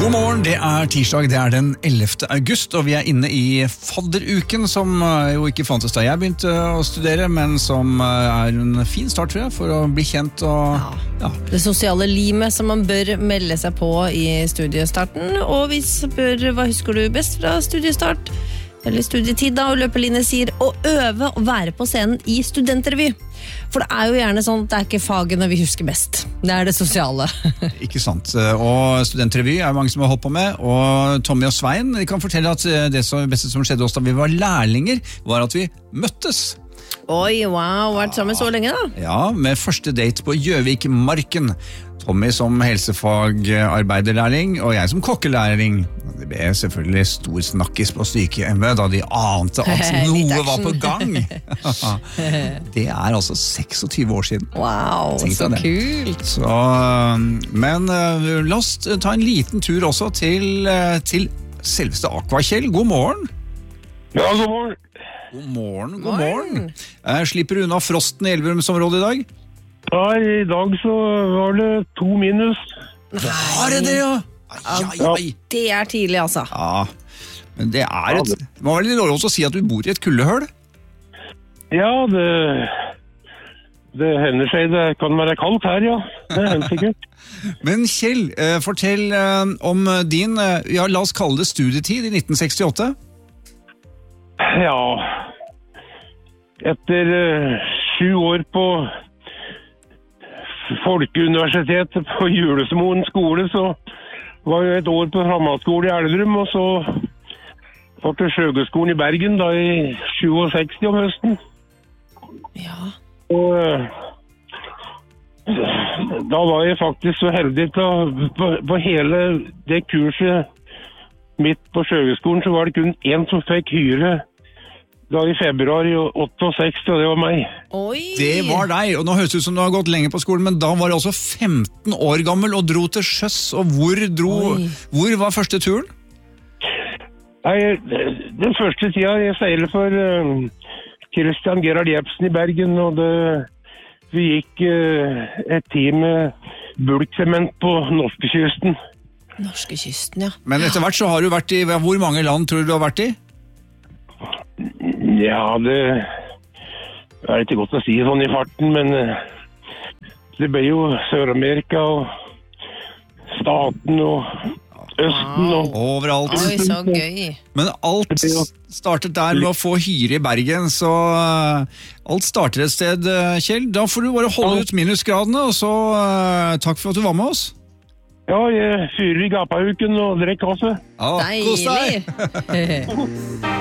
God morgen, det tirsdag, det den 11. august, og vi inne i fadderuken, som jo ikke fantes da jeg begynte å studere, men som en fin start, tror jeg, for å bli kjent og... Ja. Det sosiale limet som man bør melde seg på i studiestarten, og vi spør, hva husker du best fra studiestart? Eller studietid da, og Løpeline sier å øve og være på scenen i studentrevy. For det jo gjerne sånn at det ikke fagene vi husker best. Det det sosiale. Ikke sant. Og studentrevy mange som har holdt på med, og Tommy og Svein de kan fortelle at det beste som skjedde oss da vi var lærlinger, var at vi møttes. Oi, wow, vært sammen så lenge da? Ja, med første date på Gjøvikmarken. Tommy som helsefagarbeiderlærling, og jeg som kokkelærling. Det ble selvfølgelig stor snakkis på sykehjemmet da de ante at noe var på gang. Det altså 26 år siden. Wow, så kult. Så, men la oss ta en liten tur også til selveste Aquakjell. God morgen. Ja, god morgen. God morgen, god morgen. Slipper du unna frosten i Elverumsområdet i dag? Ja, i dag så var det 2 minus. Var det, ja? Ai. Det tidlig, altså. Ja, men det det må være litt lov å si at du bor i et kuldehull? Ja, det hender seg. Det kan være kaldt her, ja. Det hender sikkert. Men Kjell, fortell om din, ja, la oss kalle det studietid i 1968. Ja, etter 7 år på Folkeuniversitetet på Julesmoen skole, så var jeg et år på Hammarskole i Elverum, og så var det Sjøgøskolen i Bergen da i 67 om høsten. Ja. Og da var jeg faktisk så heldig på hele det kurset midt på Sjøgøskolen, så var det kun en som fikk hyre da i februar i 68, og det var meg. Oi! Det var deg, og nå høres det ut som du har gått lenge på skolen, men da var du også 15 år gammel og dro til sjøs, og hvor var første turen? Nei, den første tida jeg seilet for Christian Gerhard Jepsen i Bergen, og vi gikk et team med bulksement på norskekysten. Norskekysten, ja. Men etter hvert så har du vært i, hvor mange land tror du har vært i? Ja, det ikke godt å si sånn i farten, men det ble jo Sør-Amerika og Staten og Østen og... Overalt. Oi, så gøy. Men alt startet der med å få hyre i Bergen, så alt starter et sted, Kjell. Da får du bare holde ut minusgradene, og så takk for at du var med oss. Ja, jeg fyrer i gapahuken og drikker kaffe. Ja, kos deg! Deilig!